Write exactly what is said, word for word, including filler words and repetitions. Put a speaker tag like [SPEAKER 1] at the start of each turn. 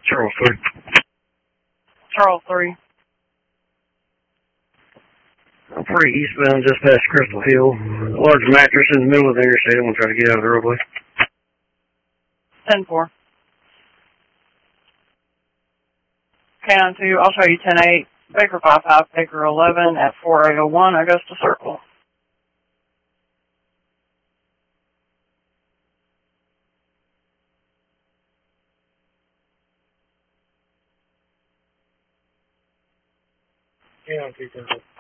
[SPEAKER 1] Charles three.
[SPEAKER 2] Charles three.
[SPEAKER 1] I'm pretty eastbound just past Crystal Hill. Large mattress in the middle of the interstate. I'm going to try to get out of the roadway.
[SPEAKER 2] ten four. K nine two, I'll show you ten eight. Baker five five, Baker eleven at four eight oh one, Augusta Circle.
[SPEAKER 1] K nine two, ten four.